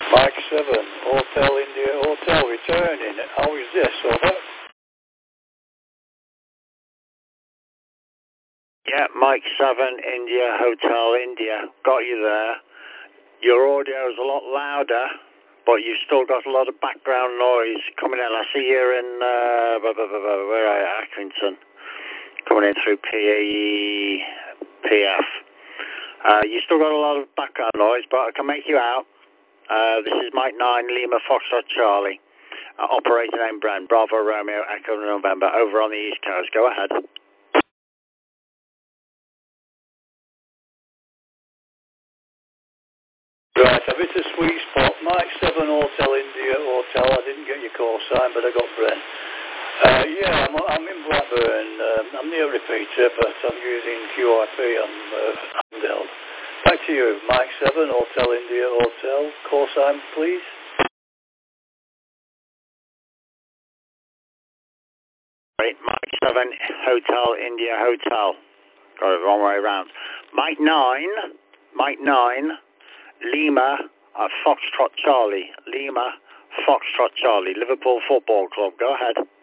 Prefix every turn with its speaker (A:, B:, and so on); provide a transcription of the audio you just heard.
A: Mike 7, Hotel India Hotel, returning. How is this? Over? Yeah, Mike 7, India Hotel India. Got you there. Your audio is a lot louder, but you've still got a lot of background noise coming in. I see you're in, where are you? Accrington. Coming in through PF. You still got a lot of background noise, but I can make you out. This is Mike 9, Lima Foxtrot Charlie. Operator name Brent, Bravo Romeo, Echo November, over on the East Coast. Go ahead. Right, I've hit a sweet spot. Mike 7 Hotel India Hotel. I didn't get your call sign, but I got Brent. Yeah, I'm in Blackburn. I'm near Repeater, but I'm using QRP on Handheld. Back to you, Mike 7 Hotel India Hotel. Call sign, please. Right, Mike 7 Hotel India Hotel. Got it the wrong way around. Mike 9, Lima, Foxtrot Charlie. Lima, Foxtrot Charlie. Liverpool Football Club. Go ahead.